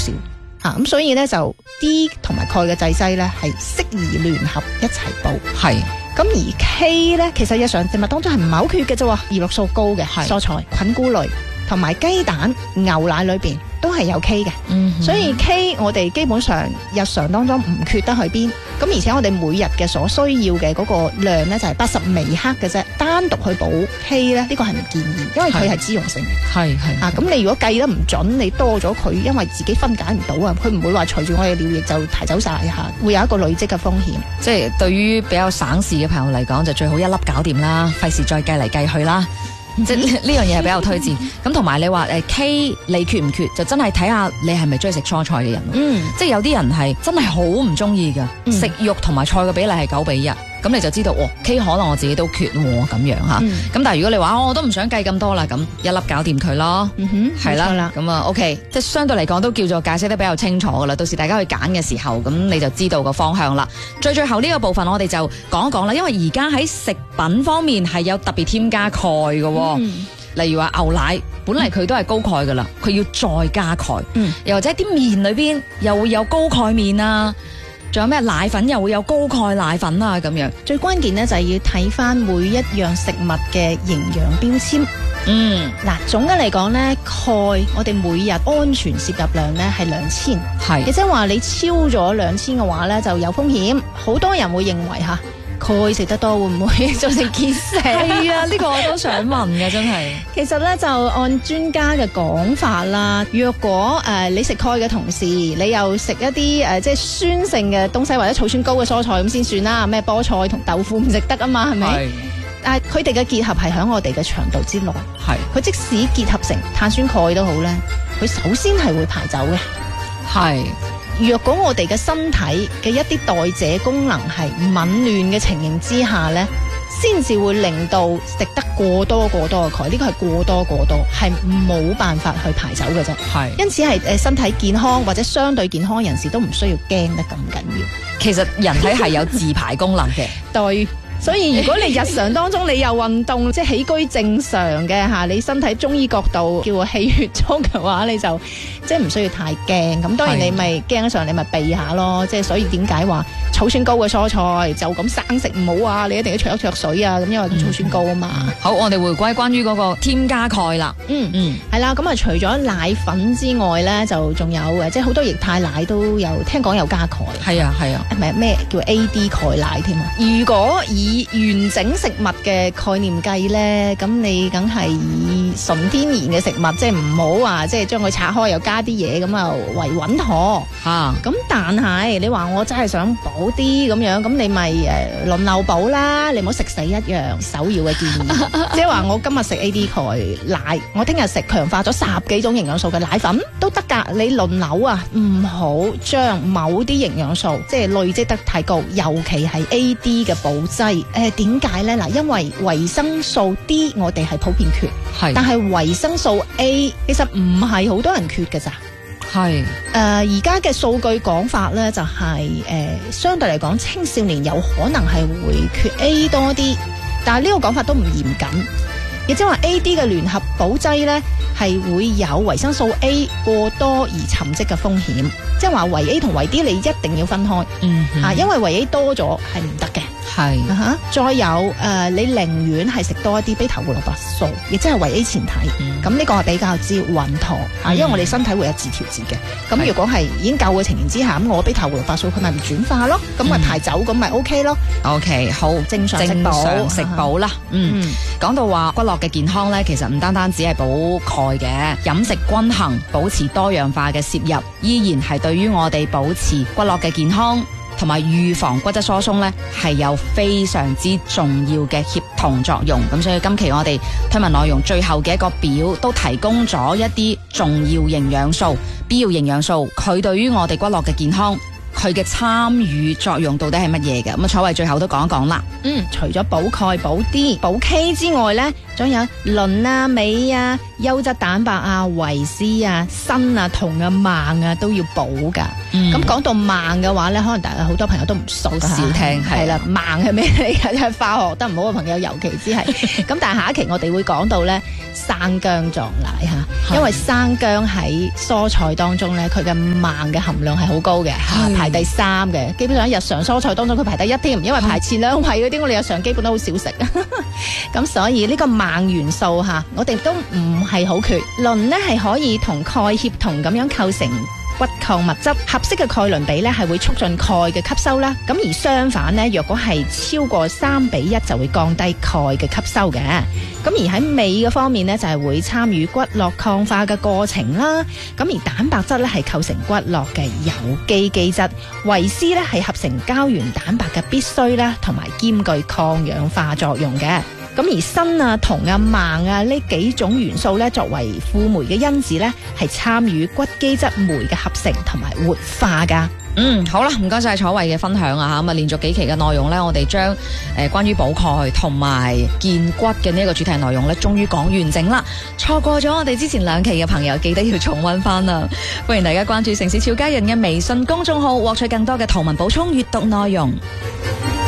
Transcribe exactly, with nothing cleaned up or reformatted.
少嚇，咁、啊、所以咧就 D 同埋鈣嘅製劑咧係適宜聯合一齊補。 係。 咁而 K 咧，其實日常食物當中係唔係好缺嘅啫，葉綠素高嘅蔬菜、菌菇類同埋雞蛋、牛奶裏邊都係有 K 嘅， 嗯， 所以 K 我哋基本上日常當中唔缺得去邊。咁而且我哋每日嘅所需要嘅嗰個量咧就係八十微克嘅啫，單獨去補 K 咧呢個係唔建議，因為佢係脂溶性嘅。 係係啊，咁你如果計得唔準，你多咗佢，因為自己分解唔到啊，佢唔會話隨住我哋尿液就排走晒嚇，會有一個累積嘅風險。 即係對於比較省事嘅朋友嚟講，就最好一粒搞掂啦，費事再計嚟計去啦。即係呢樣嘢係比較推薦。咁同埋你話誒 K 你缺唔缺，就真係睇下你係咪中意食蔬菜嘅人。 嗯， 即係有啲人係真係好唔中意嘅， 嗯、 食肉同埋菜嘅比例係九比一。咁你就知道，哦 K 可能我自己都缺喎咁樣嚇。咁、嗯、但係如果你話、哦、我都唔想計咁多啦，咁一粒搞掂佢咯。 嗯哼， 係啦，咁啊 OK，即係相對嚟講都叫做解釋得比較清楚噶啦。到時大家去揀嘅時候，咁你就知道個方向啦。最最後呢個部分我哋就講一講啦，因為而家喺食品方面係有特別添加鈣嘅、哦。嗯，例如話牛奶本嚟佢都係高鈣噶啦，佢要再加鈣。嗯，又或者啲麵裏邊又會有高鈣麵啊。仲有咩奶粉又會有高鈣奶粉啊咁樣， 最關鍵咧就係要睇翻每一樣食物嘅營養標籤。 嗯， 嗱，總嘅嚟講咧，鈣我哋每日安全攝入量咧係兩千， 係， 亦即係話你超咗兩千嘅話咧就有風險。好多人會認為吓。鈣食得多會唔會造成結石？ 係啊，呢、這個我都想問嘅，真係。 其實咧就按專家嘅講法啦，若果誒、呃、你食鈣嘅同時，你又食一啲誒、呃、即係酸性嘅東西或者醋酸高嘅蔬菜咁先算啦。咩菠菜同豆腐唔食得啊嘛，係咪？但係佢哋嘅結合係喺我哋嘅腸道之內。係。佢即使結合成碳酸鈣都好咧，佢首先係會排走嘅。係。若果我哋嘅身體嘅一啲代謝功能係紊亂嘅情形之下呢，先至會令到食得過多過多嘅鈣，呢個係過多過多，係冇辦法去排走嘅啫。係，因此係誒身體健康或者相對健康人士都唔需要驚得咁緊要。其實人體係有自排功能嘅。對。所以如果你日常當中你有運動，即係起居正常嘅吓，你身體中醫角度叫做氣血足嘅話，你就即係唔需要太驚。咁當然你咪驚得上，你咪避下咯。即係所以點解話醋酸高嘅蔬菜就咁生食唔好啊？你一定要焯一焯水啊！咁因為醋酸高啊嘛。嗯、好，我哋回歸關於嗰個添加鈣啦。嗯嗯，係啦。咁啊，除咗奶粉之外咧，就仲有嘅，即係好多液態奶都有聽講有加鈣。係啊係啊，係咪咩叫 A D 鈣奶添啊？如果以完整食物嘅概念計咧，咁你梗係以純天然嘅食物，即係唔好話即係將佢拆開又加啲嘢咁啊為穩妥嚇。咁但係你話我真係想補啲咁樣，咁你咪誒輪流補啦，你唔好食死一樣。首要嘅建議，即係話我今日食 A D 鈣奶，我聽日食強化咗十幾種營養素嘅奶粉都得㗎。你輪流啊，唔好將某啲營養素即係累積得太高，尤其係 A D 嘅補劑。誒點解咧？嗱，因為維生素 D 我哋係普遍缺，係，但係維生素 A 其實唔係好多人缺嘅咋。係誒而家嘅數據講法咧，就係、是、誒、呃、相對嚟講，青少年有可能係會缺 A 多啲，但係呢個講法都唔嚴謹。亦即係話 A D 嘅聯合補劑咧，係會有維生素 A 過多而沉積嘅風險。即係話維 A 同維 D 你一定要分開，嗯嚇，因為維 A 多咗係唔得嘅。係啊哈，再有誒、呃，你寧願係食多一啲 β 胡蘿蔔素，亦即係維 A 前體。咁、嗯、呢個係比較之穩妥啊、嗯，因為我哋身體會有自調節嘅。咁如果係已經夠嘅情形之下，咁我 β 胡蘿蔔素佢咪唔轉化咯，咁咪排走，咁咪 OK 咯。OK， 好，正常食補食補啦。嗯，講、嗯、到話骨骼嘅健康咧，其實唔單單只係補鈣嘅，飲食均衡，保持多樣化嘅攝入，依然係對於我哋保持骨骼嘅健康同埋預防骨質疏鬆咧，係有非常之重要嘅協同作用。咁所以今期我哋推文內容最後嘅一個表都提供咗一啲重要營養素、必要營養素，佢對於我哋骨骼嘅健康，佢嘅參與作用到底係乜嘢嘅？咁啊，楚慧最後都講一講啦。嗯，除咗補鈣、補 D、補 K 之外咧，仲有磷啊、鎂啊、優質蛋白啊、維 C 啊、鋅啊、銅啊、錳啊都要補噶。咁講到錳嘅話咧，可能大家好多朋友都唔熟，少聽係啦。錳係咩嚟㗎？係化學得唔好嘅朋友尤其之係。咁但係下一期我哋會講到咧， 生薑撞奶嚇，因為生薑喺蔬菜當中咧，佢嘅錳嘅含量係好高嘅，排第三嘅。基本上日常蔬菜當中佢排第一添，因為排前兩位嗰啲我哋日常基本都好少食。咁所以呢個錳元素嚇，我哋都唔係好缺。磷呢係可以同鈣協同咁樣構成骨礦物質，合適嘅鈣磷比咧係會促進鈣嘅吸收啦。咁而相反呢，若果係超過三比一就會降低鈣嘅吸收嘅。咁而喺鎂嘅方面呢，就係會參與骨骼礦化嘅過程啦。咁而蛋白質咧係構成骨骼嘅有機基質，維 C 咧係合成膠原蛋白嘅必須啦，同埋兼具抗氧化作用嘅。咁而鋅啊、銅啊、錳啊呢幾種元素咧，作為輔酶嘅因子咧，係參與骨基質酶嘅合成同埋活化噶。 嗯，好啦，唔該晒楚慧嘅分享啊吓，咁啊連續幾期嘅內容咧，我哋將誒關於補鈣同埋健骨嘅呢一個主題內容咧，終於講完整啦。錯過咗我哋之前兩期嘅朋友，記得要重溫翻啦。歡迎大家關注城市俏佳人嘅微信公眾號，獲取更多嘅圖文補充閱讀內容。